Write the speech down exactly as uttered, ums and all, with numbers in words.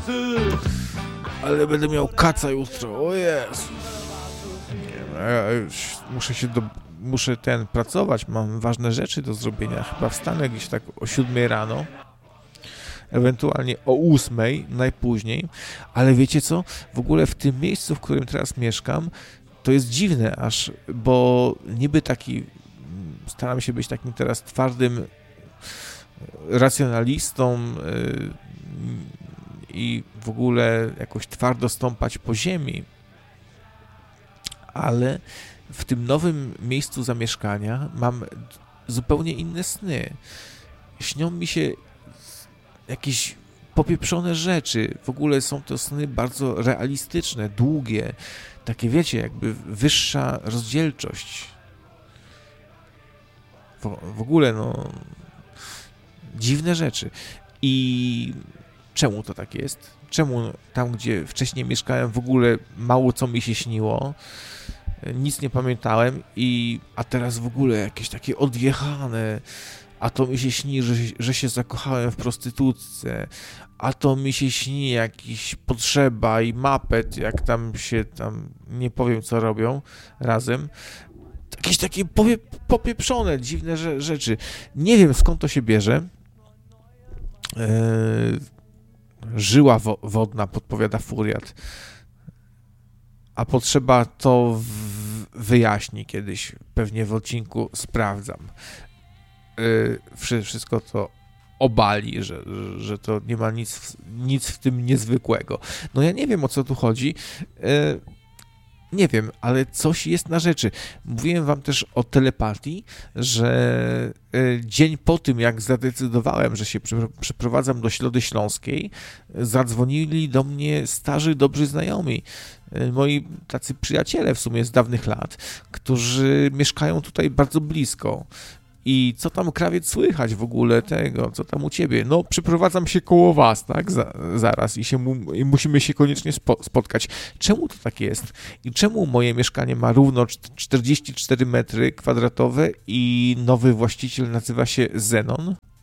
Ale będę miał kaca jutro, o Jezu. Nie, ja już muszę się do... Muszę ten pracować, mam ważne rzeczy do zrobienia. Chyba wstanę gdzieś tak o siódmej rano, ewentualnie o ósmej najpóźniej, ale wiecie co? W ogóle w tym miejscu, w którym teraz mieszkam, to jest dziwne aż, bo niby taki, staram się być takim teraz twardym racjonalistą yy, i w ogóle jakoś twardo stąpać po ziemi, ale w tym nowym miejscu zamieszkania mam zupełnie inne sny. Śnią mi się jakieś popieprzone rzeczy. W ogóle są to sny bardzo realistyczne, długie. Takie, wiecie, jakby wyższa rozdzielczość. W, w ogóle, no... Dziwne rzeczy. I czemu to tak jest? Czemu tam, gdzie wcześniej mieszkałem, w ogóle mało co mi się śniło? Nic nie pamiętałem i a teraz w ogóle jakieś takie odjechane, a to mi się śni, że, że się zakochałem w prostytutce, a to mi się śni jakiś Potrzeba i Mapet, jak tam się tam, nie powiem co robią razem. Jakieś takie powie, popieprzone, dziwne że, rzeczy. Nie wiem skąd to się bierze. Eee, żyła wo, wodna, podpowiada Furiat. A Potrzeba to w, wyjaśni kiedyś, pewnie w odcinku sprawdzam. Yy, wszystko to obali, że, że to nie ma nic, nic w tym niezwykłego. No ja nie wiem, o co tu chodzi. Yy, nie wiem, ale coś jest na rzeczy. Mówiłem wam też o telepatii, że yy, dzień po tym, jak zadecydowałem, że się przeprowadzam do Środy Śląskiej, zadzwonili do mnie starzy, dobrzy znajomi, moi tacy przyjaciele w sumie z dawnych lat, którzy mieszkają tutaj bardzo blisko. I co tam, krawiec, słychać w ogóle tego, co tam u ciebie? No, przyprowadzam się koło was, tak, Za, zaraz i, się mu, i musimy się koniecznie spo, spotkać. Czemu to tak jest? I czemu moje mieszkanie ma równo czterdzieści cztery metry kwadratowe i nowy właściciel nazywa się Zenon?